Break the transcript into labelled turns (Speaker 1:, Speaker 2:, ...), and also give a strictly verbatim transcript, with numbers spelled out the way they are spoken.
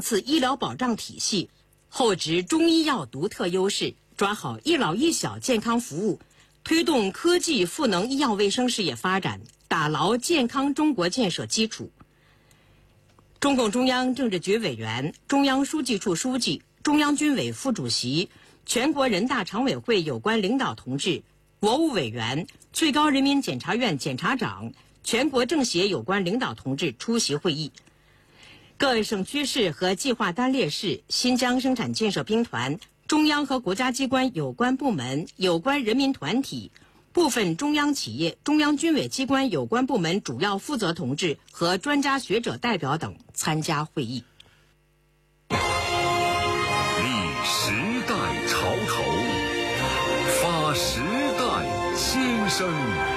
Speaker 1: 次医疗保障体系，厚植中医药独特优势，抓好一老一小健康服务，推动科技赋能医药卫生事业发展，打牢健康中国建设基础。中共中央政治局委员、中央书记处书记、中央军委副主席、全国人大常委会有关领导同志、国务委员、最高人民检察院检察长、全国政协有关领导同志出席会议。各省区市和计划单列市、新疆生产建设兵团、中央和国家机关有关部门、有关人民团体、部分中央企业、中央军委机关有关部门主要负责同志和专家学者代表等参加会议。
Speaker 2: 立时代潮头，发时代新生。